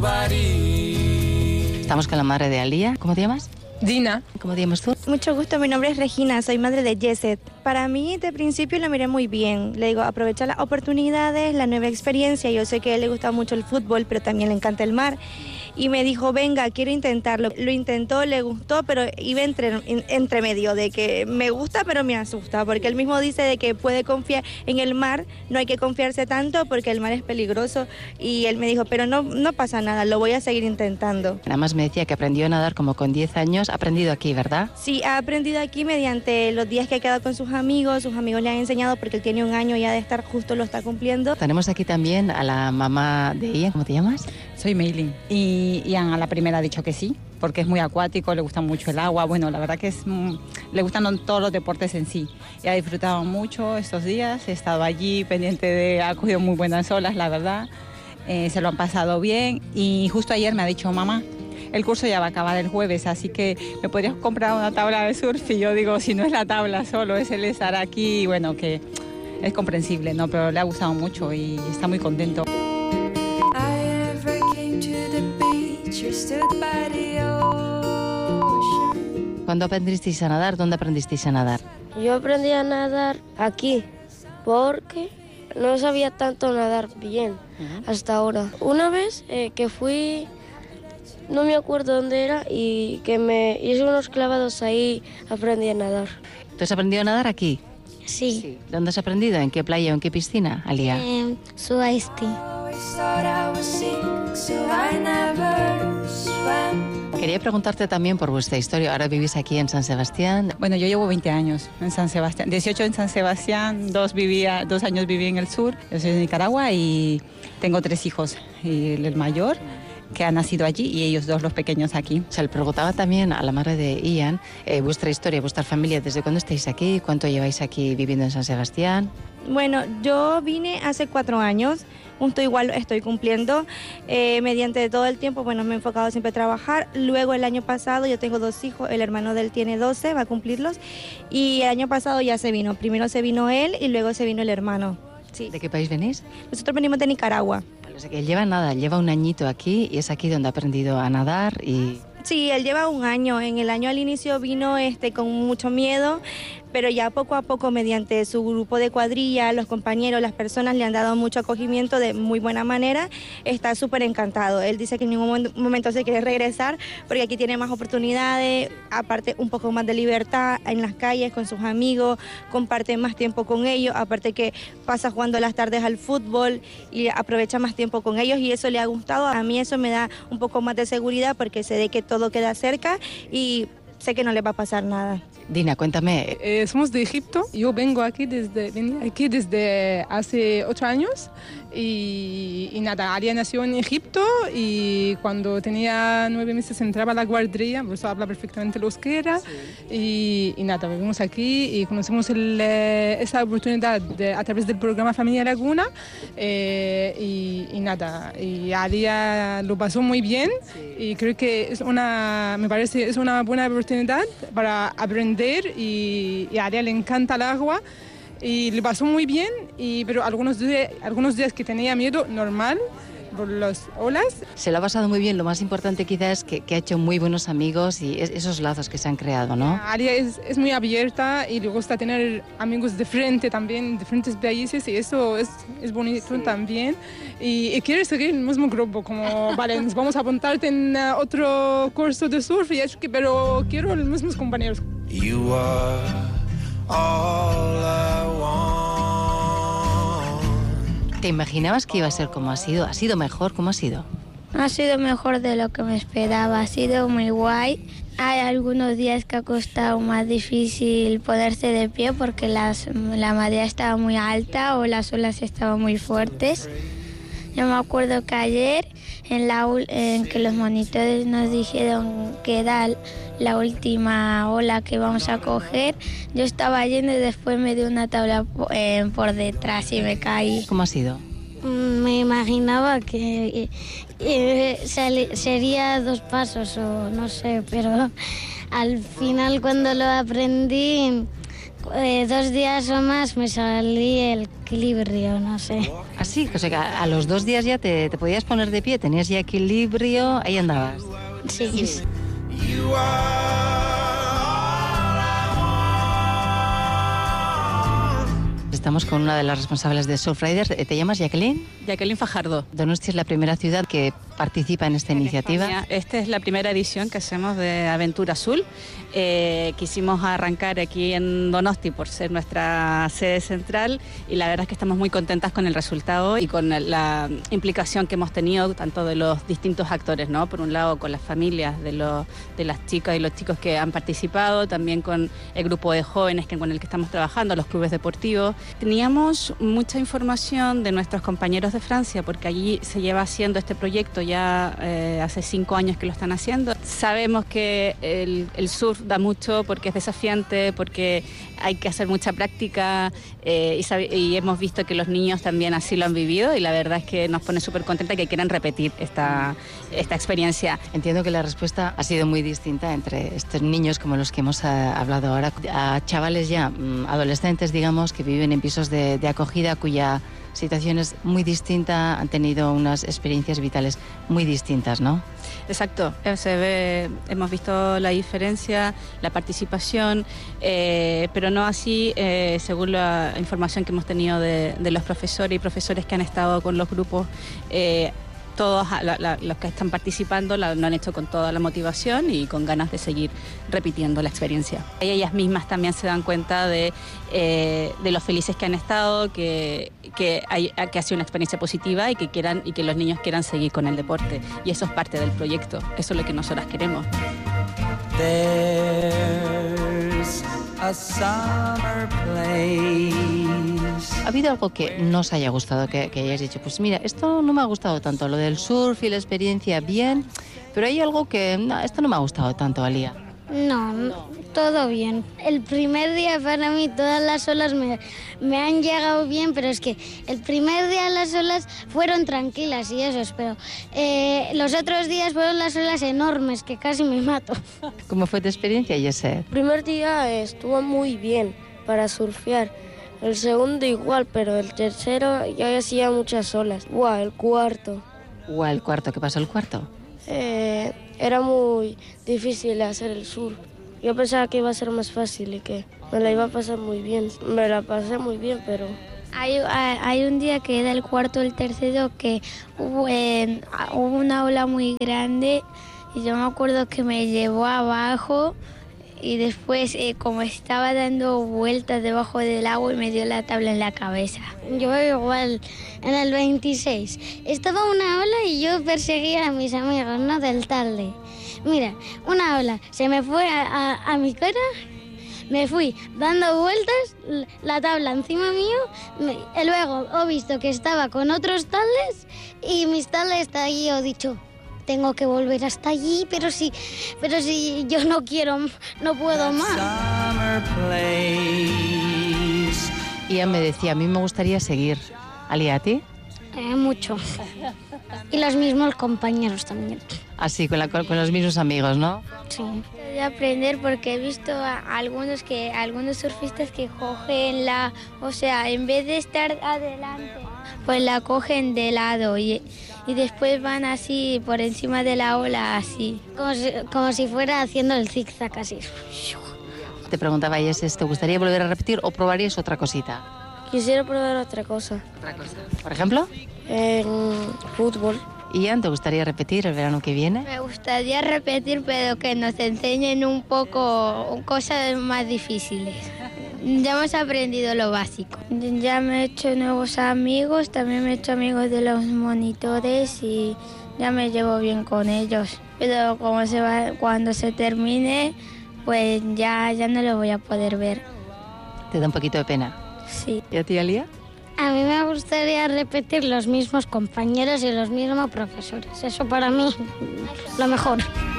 Estamos con la madre de Alía. ¿Cómo te llamas? Dina. ¿Cómo te llamas tú? Mucho gusto, mi nombre es Regina, soy madre de Jesset. Para mí, de principio, lo miré muy bien. Le digo, aprovecha las oportunidades, la nueva experiencia. Yo sé que a él le gusta mucho el fútbol, pero también le encanta el mar. Y me dijo, venga, quiero intentarlo. Lo intentó, le gustó, pero iba entre medio de que me gusta, pero me asusta. Porque él mismo dice de que puede confiar en el mar, no hay que confiarse tanto porque el mar es peligroso. Y él me dijo, pero no pasa nada, lo voy a seguir intentando. Nada más me decía que aprendió a nadar como con 10 años. Ha aprendido aquí, ¿verdad? Sí, ha aprendido aquí mediante los días que ha quedado con sus amigos le han enseñado porque él tiene 1 año ya de estar, justo lo está cumpliendo. Tenemos aquí también a la mamá de Ian. ¿Cómo te llamas? Soy Meilin y Ian a la primera ha dicho que sí, porque es muy acuático, le gusta mucho el agua, bueno, la verdad que le gustan todos los deportes en sí. Y ha disfrutado mucho estos días, he estado allí pendiente ha cogido muy buenas olas, la verdad, se lo han pasado bien y justo ayer me ha dicho, mamá, el curso ya va a acabar el jueves, así que me podrías comprar una tabla de surf. Y yo digo, si no es la tabla solo, es el estar aquí, y bueno, que es comprensible, ¿no? Pero le ha gustado mucho y está muy contento. ¿Cuándo aprendisteis a nadar? ¿Dónde aprendisteis a nadar? Yo aprendí a nadar aquí, porque no sabía tanto nadar bien hasta ahora. Una vez que fui, no me acuerdo dónde era, y que me hice unos clavados ahí, aprendí a nadar. ¿Tú has aprendido a nadar aquí? Sí. ¿Dónde has aprendido? ¿En qué playa o en qué piscina, Alía? Suaisti. Quería preguntarte también por vuestra historia. Ahora vivís aquí en San Sebastián. Bueno, yo llevo 20 años en San Sebastián, 18 en San Sebastián, 2 años viví en el sur. Yo soy de Nicaragua y tengo 3 hijos. Y el mayor, que ha nacido allí, y ellos 2, los pequeños, aquí. Se le preguntaba también a la madre de Ian vuestra historia, vuestra familia, ¿desde cuándo estáis aquí? ¿Cuánto lleváis aquí viviendo en San Sebastián? Bueno, yo vine hace 4 años, justo igual estoy cumpliendo, mediante todo el tiempo, bueno, me he enfocado siempre a trabajar. Luego el año pasado yo tengo 2 hijos, el hermano de él tiene 12, va a cumplirlos, y el año pasado ya se vino, primero se vino él y luego se vino el hermano. Sí. ¿De qué país venís? Nosotros venimos de Nicaragua. O sea que él lleva 1 añito aquí y es aquí donde ha aprendido a nadar y... Sí, él lleva 1 año. En el año al inicio vino con mucho miedo, pero ya poco a poco, mediante su grupo de cuadrilla, los compañeros, las personas le han dado mucho acogimiento de muy buena manera. Está súper encantado. Él dice que en ningún momento se quiere regresar porque aquí tiene más oportunidades, aparte un poco más de libertad en las calles con sus amigos, comparte más tiempo con ellos, aparte que pasa jugando las tardes al fútbol y aprovecha más tiempo con ellos, y eso le ha gustado. A mí eso me da un poco más de seguridad porque sé de que todo queda cerca y sé que no le va a pasar nada. Dina, cuéntame. Somos de Egipto. Yo vengo aquí desde hace 8 años y nada, Alia nació en Egipto y cuando tenía 9 meses entraba a la guardería, por eso habla perfectamente el euskera. Sí. Y nada, vivimos aquí y conocemos esa oportunidad a través del programa Familia Laguna y nada, y Alia lo pasó muy bien. Sí. Y creo que me parece es una buena oportunidad para aprender y a Alia le encanta el agua y le pasó muy bien, pero algunos días que tenía miedo, normal, por las olas. Se lo ha pasado muy bien, lo más importante quizás es que ha hecho muy buenos amigos y esos lazos que se han creado, ¿no? Alia es muy abierta y le gusta tener amigos de frente también, de diferentes países, y eso es bonito. Sí. También. Y quiere seguir el mismo grupo, como, vale, nos vamos a apuntarte en otro curso de surf, pero quiero los mismos compañeros. You are all I want. ¿Te imaginabas que iba a ser como ha sido? ¿Ha sido mejor? ¿Cómo ha sido? Ha sido mejor de lo que me esperaba, ha sido muy guay. Hay algunos días que ha costado más difícil ponerse de pie porque la marea estaba muy alta o las olas estaban muy fuertes. Yo me acuerdo que ayer en que los monitores nos dijeron que era la última ola que vamos a coger, yo estaba yendo y después me dio una tabla por detrás y me caí. ¿Cómo ha sido? Me imaginaba que sería 2 pasos o no sé, pero al final cuando lo aprendí 2 días o más me salí el equilibrio, no sé. Así, o sea que a los 2 días ya te podías poner de pie, tenías ya equilibrio, ahí andabas. Sí. Estamos con una de las responsables de Surfriders. ¿Te llamas Jacqueline? Jacqueline Fajardo. Donosti es la primera ciudad que participa en esta iniciativa. España. Esta es la primera edición que hacemos de Aventura Azul. Quisimos arrancar aquí en Donosti por ser nuestra sede central y la verdad es que estamos muy contentas con el resultado y con la implicación que hemos tenido tanto de los distintos actores, ¿no? Por un lado con las familias de las chicas y los chicos que han participado, también con el grupo de jóvenes con el que estamos trabajando, los clubes deportivos. Teníamos mucha información de nuestros compañeros de Francia porque allí se lleva haciendo este proyecto ya hace 5 años que lo están haciendo. Sabemos que el surf da mucho porque es desafiante, porque hay que hacer mucha práctica y hemos visto que los niños también así lo han vivido y la verdad es que nos pone súper contenta que quieran repetir esta experiencia. Entiendo que la respuesta ha sido muy distinta entre estos niños como los que hemos hablado ahora, a chavales ya adolescentes, digamos, que viven en pisos de acogida cuya situación es muy distinta, han tenido unas experiencias vitales muy distintas, ¿no? Exacto, hemos visto la diferencia, la participación, pero no así, según la información que hemos tenido de los profesores y profesores que han estado con los grupos, todos los que están participando lo han hecho con toda la motivación y con ganas de seguir repitiendo la experiencia. Ellas mismas también se dan cuenta de lo felices que han estado, que ha sido una experiencia positiva y que los niños quieran seguir con el deporte. Y eso es parte del proyecto, eso es lo que nosotras queremos. ¿Ha habido algo que no os haya gustado, que hayáis dicho, pues mira, esto no me ha gustado tanto, lo del surf y la experiencia bien, pero hay algo que, no, esto no me ha gustado tanto, Alía? No, todo bien. El primer día para mí todas las olas me han llegado bien, pero es que el primer día las olas fueron tranquilas y eso, pero los otros días fueron las olas enormes que casi me mato. ¿Cómo fue tu experiencia, Yeser? El primer día estuvo muy bien para surfear. El segundo igual, pero el tercero ya hacía muchas olas. El cuarto. ¿El cuarto? ¿Qué pasó el cuarto? Era muy difícil hacer el surf. Yo pensaba que iba a ser más fácil y que me la iba a pasar muy bien. Me la pasé muy bien, pero... Hay un día que era el cuarto o el tercero que hubo una ola muy grande y yo me acuerdo que me llevó abajo y después como estaba dando vueltas debajo del agua y me dio la tabla en la cabeza. Yo igual, en el 26, estaba una ola y yo perseguía a mis amigos, ¿no? Del tarde. Mira, una ola se me fue a mi cara, me fui dando vueltas, la tabla encima mío, luego he visto que estaba con otros tales y mis tales está allí, he dicho... Tengo que volver hasta allí, pero si yo no quiero, no puedo más. Ian me decía, a mí me gustaría seguir. ¿Alía, a ti? Mucho. Y los mismos compañeros también. Así, con los mismos amigos, ¿no? Sí. De aprender porque he visto a algunos surfistas que cogen en vez de estar adelante, pues la cogen de lado y después van así por encima de la ola, así. Como si fuera haciendo el zigzag así. Te preguntaba, Yeses, ¿te gustaría volver a repetir o probarías otra cosita? Quisiera probar otra cosa. ¿Otra cosa? ¿Por ejemplo? Fútbol. Ian, ¿te gustaría repetir el verano que viene? Me gustaría repetir, pero que nos enseñen un poco cosas más difíciles. Ya hemos aprendido lo básico. Ya me he hecho nuevos amigos, también me he hecho amigos de los monitores y ya me llevo bien con ellos. Pero cuando se termine, pues ya no lo voy a poder ver. ¿Te da un poquito de pena? Sí. ¿Y a ti, Alía? A mí me gustaría repetir los mismos compañeros y los mismos profesores. Eso para mí, lo mejor.